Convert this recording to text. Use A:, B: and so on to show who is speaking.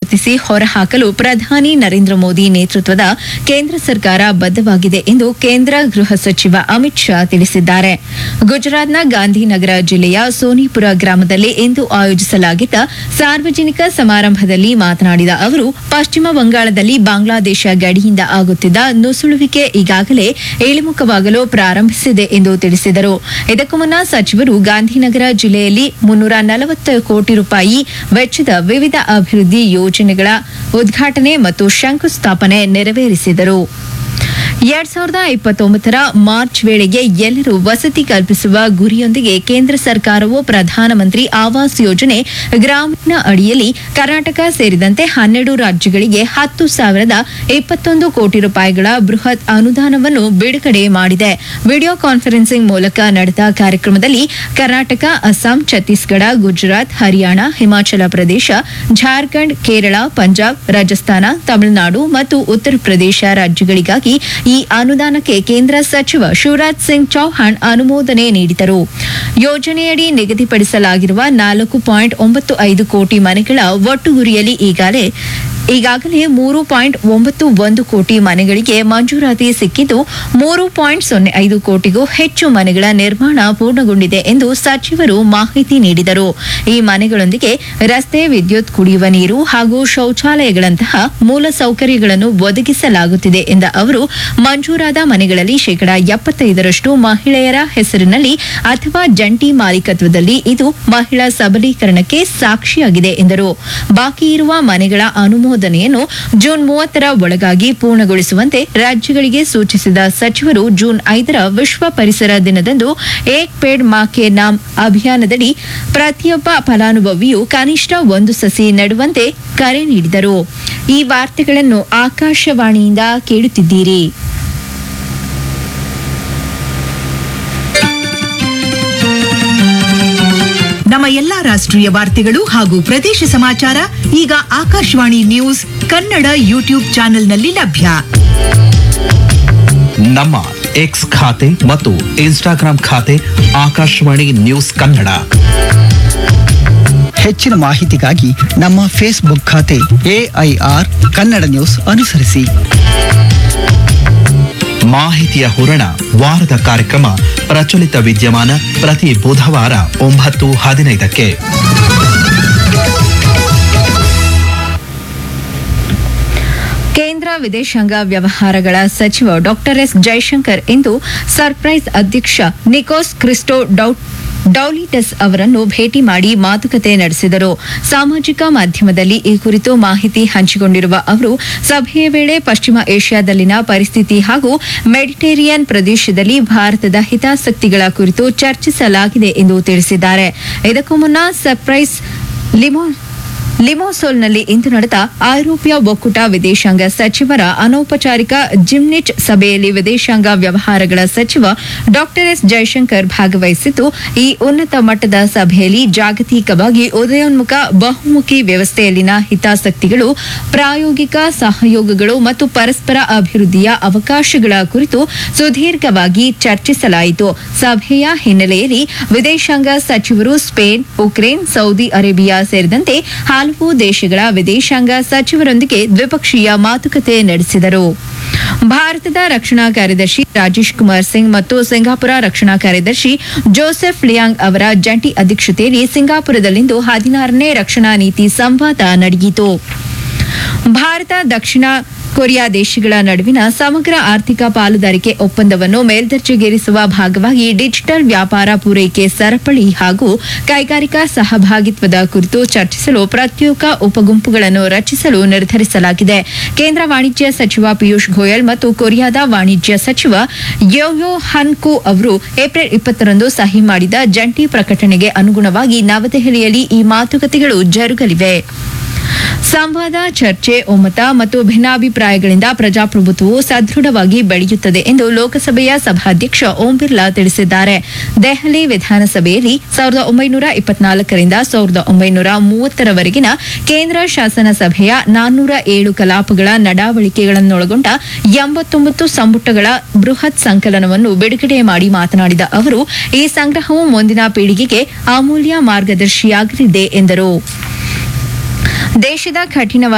A: ಗುರುತಿಸಿ ಹೊರಹಾಕಲು ಪ್ರಧಾನಿ ನರೇಂದ್ರ ಮೋದಿ ನೇತೃತ್ವದ ಕೇಂದ್ರ ಸರ್ಕಾರ ಬದ್ಧವಾಗಿದೆ ಎಂದು ಕೇಂದ್ರ ಗೃಹ ಸಚಿವ ಅಮಿತ್ ಶಾ ತಿಳಿಸಿದ್ದಾರೆ. ಗುಜರಾತ್ನ ಗಾಂಧಿನಗರ ಜಿಲ್ಲೆಯ ಸೋನಿಪುರ ಗ್ರಾಮದಲ್ಲಿ ಇಂದು ಆಯೋಜಿಸಲಾಗಿದ್ದ ಸಾರ್ವಜನಿಕ ಸಮಾರಂಭದಲ್ಲಿ ಮಾತನಾಡಿದ ಅವರು, ಪಶ್ಚಿಮ ಬಂಗಾಳದಲ್ಲಿ ಬಾಂಗ್ಲಾದೇಶ ಗಡಿಯಿಂದ ಆಗುತ್ತಿದ್ದ ನುಸುಳುವಿಕೆ ಈಗಾಗಲೇ ಇಳಿಮುಖವಾಗಲು ಪ್ರಾರಂಭಿಸಿದೆ ಎಂದು ತಿಳಿಸಿದರು. ಇದಕ್ಕೂ ಮುನ್ನ ಸಚಿವರು ಗಾಂಧಿನಗರ ಜಿಲ್ಲೆಯಲ್ಲಿ 340 ಕೋಟಿ ರೂಪಾಯಿ ವೆಚ್ಚದ ವಿವಿಧ ಅಭಿವೃದ್ಧಿ ಯೋಜನೆಗಳ ಉದ್ಘಾಟನೆ ಮತ್ತು ಶಂಕುಸ್ಥಾಪನೆ ನೆರವೇರಿಸಿದರು. 2029ರ ಮಾರ್ಚ್ ವೇಳೆಗೆ ಎಲ್ಲರೂ ವಸತಿ ಕಲ್ಪಿಸುವ ಗುರಿಯೊಂದಿಗೆ ಕೇಂದ್ರ ಸರ್ಕಾರವು ಪ್ರಧಾನಮಂತ್ರಿ ಆವಾಸ್ ಯೋಜನೆ ಗ್ರಾಮೀಣ ಅಡಿಯಲ್ಲಿ ಕರ್ನಾಟಕ ಸೇರಿದಂತೆ 12 ರಾಜ್ಯಗಳಿಗೆ 10,021 ಕೋಟಿ ರೂಪಾಯಿಗಳ ಬೃಹತ್ ಅನುದಾನವನ್ನು ಬಿಡುಗಡೆ ಮಾಡಿದೆ. ವಿಡಿಯೋ ಕಾನ್ಫರೆನ್ಸಿಂಗ್ ಮೂಲಕ ನಡೆದ ಕಾರ್ಯಕ್ರಮದಲ್ಲಿ ಕರ್ನಾಟಕ, ಅಸ್ಸಾಂ, ಛತ್ತೀಸ್ಗಢ, ಗುಜರಾತ್, ಹರಿಯಾಣ, ಹಿಮಾಚಲ ಪ್ರದೇಶ, ಜಾರ್ಖಂಡ್, ಕೇರಳ, ಪಂಜಾಬ್, ರಾಜಸ್ಥಾನ, ತಮಿಳುನಾಡು ಮತ್ತು ಉತ್ತರ ಪ್ರದೇಶ ರಾಜ್ಯಗಳಿಗಾಗಿ ಈ ಅನುದಾನಕ್ಕೆ ಕೇಂದ್ರ ಸಚಿವ ಶಿವರಾಜ್ ಸಿಂಗ್ ಚೌಹಾಣ್ ಅನುಮೋದನೆ ನೀಡಿದರು. ಯೋಜನೆಯಡಿ ನಿಗದಿಪಡಿಸಲಾಗಿರುವ 4.95 ಕೋಟಿ ಮನೆಗಳ ಒಟ್ಟು ಗುರಿಯಲ್ಲಿ ಈಗಾಗಲೇ 3.91 ಕೋಟಿ ಮನೆಗಳಿಗೆ ಮಂಜೂರಾತಿ ಸಿಕ್ಕಿದ್ದು 3.05 ಕೋಟಿಗೂ ಹೆಚ್ಚು ಮನೆಗಳ ನಿರ್ಮಾಣ ಪೂರ್ಣಗೊಂಡಿದೆ ಎಂದು ಸಚಿವರು ಮಾಹಿತಿ ನೀಡಿದರು. ಈ ಮನೆಗಳೊಂದಿಗೆ ರಸ್ತೆ, ವಿದ್ಯುತ್, ಕುಡಿಯುವ ನೀರು ಹಾಗೂ ಶೌಚಾಲಯಗಳಂತಹ ಮೂಲಸೌಕರ್ಯಗಳನ್ನು ಒದಗಿಸಲಾಗುತ್ತಿದೆ ಎಂದ ಅವರು, ಮಂಜೂರಾದ ಮನೆಗಳಲ್ಲಿ 75% ಮಹಿಳೆಯರ ಹೆಸರಿನಲ್ಲಿ ಅಥವಾ ಜಂಟಿ ಮಾಲೀಕತ್ವದಲ್ಲಿ ಇದು ಮಹಿಳಾ ಸಬಲೀಕರಣಕ್ಕೆ ಸಾಕ್ಷಿಯಾಗಿದೆ ಎಂದರು. ಬಾಕಿ ಇರುವ ಮನೆಗಳ ಅನುಮೋದನೆಯನ್ನು ಜೂನ್ 30ರ ಒಳಗಾಗಿ ಪೂರ್ಣಗೊಳಿಸುವಂತೆ ರಾಜ್ಯಗಳಿಗೆ ಸೂಚಿಸಿದ ಸಚಿವರು, ಜೂನ್ 5ರ ವಿಶ್ವ ಪರಿಸರ ದಿನದಂದು ಏಕ್ ಪೇಡ್ ಮಾ ಕೆ ನಾಮ್ ಅಭಿಯಾನದಡಿ ಪ್ರತಿಯೊಬ್ಬ ಫಲಾನುಭವಿಯೂ ಕನಿಷ್ಠ 1 ಸಸಿ ನೆಡುವಂತೆ ಕರೆ ನೀಡಿದರು. ಈ ವಾರ್ತೆಗಳನ್ನು ಆಕಾಶವಾಣಿಯಿಂದ ಕೇಳುತ್ತಿದ್ದೀರಿ.
B: ನಮ್ಮ ಎಲ್ಲಾ ರಾಷ್ಟ್ರೀಯ ವಾರ್ತೆಗಳು ಹಾಗೂ ಪ್ರದೇಶ ಸಮಾಚಾರ ಈಗ ಆಕಾಶವಾಣಿ ನ್ಯೂಸ್ ಕನ್ನಡ ಯೂಟ್ಯೂಬ್ ಚಾನೆಲ್ನಲ್ಲಿ ಲಭ್ಯ.
C: ನಮ್ಮ ಎಕ್ಸ್ ಖಾತೆ ಮತ್ತು ಇನ್ಸ್ಟಾಗ್ರಾಂ ಖಾತೆ ಆಕಾಶವಾಣಿ ನ್ಯೂಸ್ ಕನ್ನಡ.
D: ಹೆಚ್ಚಿನ ಮಾಹಿತಿಗಾಗಿ ನಮ್ಮ ಫೇಸ್ಬುಕ್ ಖಾತೆ AIR ಕನ್ನಡ ನ್ಯೂಸ್ ಅನುಸರಿಸಿ.
C: ಮಾಹಿತಿಯ ಹೂರಣ ವಾರದ ಕಾರ್ಯಕ್ರಮ ಪ್ರಚಲಿತ ವಿದ್ಯಮಾನ ಪ್ರತಿ ಬುಧವಾರ 9:15ಕ್ಕೆ.
A: ಕೇಂದ್ರ ವಿದೇಶಾಂಗ ವ್ಯವಹಾರಗಳ ಸಚಿವ ಡಾಕ್ಟರ್ ಎಸ್ ಜೈಶಂಕರ್ ಇಂದು ಸರ್ಪ್ರೈಸ್ ಅಧ್ಯಕ್ಷ ನಿಕೋಸ್ ಕ್ರಿಸ್ಟೋ ಡೌಲಿಟಸ್ ಅವರನ್ನು ಭೇಟಿ ಮಾಡಿ ಮಾತುಕತೆ ನಡೆಸಿದರು. ಸಾಮಾಜಿಕ ಮಾಧ್ಯಮದಲ್ಲಿ ಈ ಕುರಿತು ಮಾಹಿತಿ ಹಂಚಿಕೊಂಡಿರುವ ಅವರು, ಸಭೆಯ ವೇಳೆ ಪಶ್ಚಿಮ ಏಷ್ಯಾದಲ್ಲಿನ ಪರಿಸ್ಥಿತಿ ಹಾಗೂ ಮೆಡಿಟೇರಿಯನ್ ಪ್ರದೇಶದಲ್ಲಿ ಭಾರತದ ಹಿತಾಸಕ್ತಿಗಳ ಕುರಿತು ಚರ್ಚಿಸಲಾಗಿದೆ ಎಂದು ತಿಳಿಸಿದ್ದಾರೆ. ಇದಕ್ಕೂ ಮುನ್ನ ಸರ್ಪ್ರೈಸ್ ಲಿಮೋಸೋಲ್ನಲ್ಲಿ ಇಂದು ನಡೆದ ಐರೋಪ್ಯ ಒಕ್ಕೂಟ ವಿದೇಶಾಂಗ ಸಚಿವರ ಅನೌಪಚಾರಿಕ ಜಿಮ್ನಿಚ್ ಸಭೆಯಲ್ಲಿ ವಿದೇಶಾಂಗ ವ್ಯವಹಾರಗಳ ಸಚಿವ ಡಾಕ್ಟರ್ ಎಸ್ ಜೈಶಂಕರ್ ಭಾಗವಹಿಸಿದ್ದು, ಈ ಉನ್ನತ ಮಟ್ಟದ ಸಭೆಯಲ್ಲಿ ಜಾಗತಿಕವಾಗಿ ಉದಯೋನ್ಮುಖ ಬಹುಮುಖಿ ವ್ಯವಸ್ಥೆಯಲ್ಲಿನ ಹಿತಾಸಕ್ತಿಗಳು, ಪ್ರಾಯೋಗಿಕ ಸಹಯೋಗಗಳು ಮತ್ತು ಪರಸ್ಪರ ಅಭಿವೃದ್ಧಿಯ ಅವಕಾಶಗಳ ಕುರಿತು ಸುದೀರ್ಘವಾಗಿ ಚರ್ಚಿಸಲಾಯಿತು. ಸಭೆಯ ಹಿನ್ನೆಲೆಯಲ್ಲಿ ವಿದೇಶಾಂಗ ಸಚಿವರು ಸ್ಪೇನ್, ಉಕ್ರೇನ್, ಸೌದಿ ಅರೇಬಿಯಾ ಸೇರಿದಂತೆ ಹಲವು ದೇಶಗಳ ವಿದೇಶಾಂಗ ಸಚಿವರೊಂದಿಗೆ ದ್ವಿಪಕ್ಷೀಯ ಮಾತುಕತೆ ನಡೆಸಿದರು. ಭಾರತದ ರಕ್ಷಣಾ ಕಾರ್ಯದರ್ಶಿ ರಾಜೇಶ್ ಕುಮಾರ್ ಸಿಂಗ್ ಮತ್ತು ಸಿಂಗಾಪುರ ರಕ್ಷಣಾ ಕಾರ್ಯದರ್ಶಿ ಜೋಸೆಫ್ ಲಿಯಾಂಗ್ ಅವರ ಜಂಟಿ ಅಧ್ಯಕ್ಷತೆಯಲ್ಲಿ ಸಿಂಗಾಪುರದಲ್ಲಿಂದು 16ನೇ ರಕ್ಷಣಾ ನೀತಿ ಸಂವಾದ ನಡೆಯಿತು. ಭಾರತ, ದಕ್ಷಿಣ ಕೊರಿಯಾ ದೇಶಗಳ ನಡುವಿನ ಸಮಗ್ರ ಆರ್ಥಿಕ ಪಾಲುದಾರಿಕೆ ಒಪ್ಪಂದವನ್ನು ಮೇಲ್ದರ್ಜೆಗೇರಿಸುವ ಭಾಗವಾಗಿ ಡಿಜಿಟಲ್ ವ್ಯಾಪಾರ ಪೂರೈಕೆ ಸರಪಳಿ ಹಾಗೂ ಕೈಗಾರಿಕಾ ಸಹಭಾಗಿತ್ವದ ಕುರಿತು ಚರ್ಚಿಸಲು ಪ್ರತ್ಯೇಕ ಉಪಗುಂಪುಗಳನ್ನು ರಚಿಸಲು ನಿರ್ಧರಿಸಲಾಗಿದೆ. ಕೇಂದ್ರ ವಾಣಿಜ್ಯ ಸಚಿವ ಪಿಯೂಷ್ ಗೋಯಲ್ ಮತ್ತು ಕೊರಿಯಾದ ವಾಣಿಜ್ಯ ಸಚಿವ ಯೋ ಹನ್ ಕು ಅವರು ಏಪ್ರಿಲ್ 20ರಂದು ಸಹಿ ಮಾಡಿದ ಜಂಟಿ ಪ್ರಕಟಣೆಗೆ ಅನುಗುಣವಾಗಿ ನವದೆಹಲಿಯಲ್ಲಿ ಈ ಮಾತುಕತೆಗಳು ಜರುಗಲಿವೆ. ಸಂವಾದ, ಚರ್ಚೆ, ಒಮ್ಮತ ಮತ್ತು ಭಿನ್ನಾಭಿಪ್ರಾಯಗಳಿಂದ ಪ್ರಜಾಪ್ರಭುತ್ವವು ಸದೃಢವಾಗಿ ಬೆಳೆಯುತ್ತದೆ ಎಂದು ಲೋಕಸಭೆಯ ಸಭಾಧ್ಯಕ್ಷ ಓಂ ಬಿರ್ಲಾ ತಿಳಿಸಿದ್ದಾರೆ. ದೆಹಲಿ ವಿಧಾನಸಭೆಯಲ್ಲಿ 1924ರಿಂದ 1930ರವರೆಗಿನ ಕೇಂದ್ರ ಶಾಸನ ಸಭೆಯ 407 ಕಲಾಪಗಳ ನಡಾವಳಿಕೆಗಳನ್ನೊಳಗೊಂಡ 89 ಸಂಪುಟಗಳ ಬೃಹತ್ ಸಂಕಲನವನ್ನು ಬಿಡುಗಡೆ ಮಾಡಿ ಮಾತನಾಡಿದ ಅವರು, ಈ ಸಂಗ್ರಹವು ಮುಂದಿನ ಪೀಳಿಗೆಗೆ ಅಮೂಲ್ಯ ಮಾರ್ಗದರ್ಶಿಯಾಗಲಿದೆ ಎಂದರು. ದೇಶದ ಕಠಿಣವಾದ